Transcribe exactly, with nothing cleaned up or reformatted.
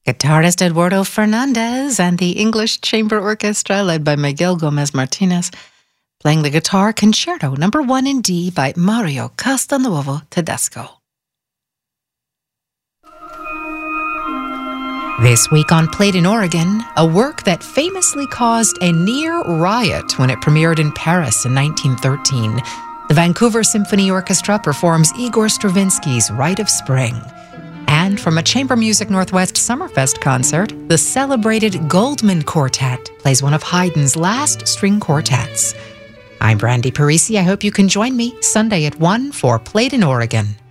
Guitarist Eduardo Fernandez and the English Chamber Orchestra led by Miguel Gomez Martinez playing the guitar Concerto number one in D by Mario Castelnuovo Tedesco. This week on Played in Oregon, a work that famously caused a near riot when it premiered in Paris in nineteen thirteen. The Vancouver Symphony Orchestra performs Igor Stravinsky's Rite of Spring. And from a Chamber Music Northwest Summerfest concert, the celebrated Goldman Quartet plays one of Haydn's last string quartets. I'm Brandy Parisi. I hope you can join me Sunday at one for Played in Oregon.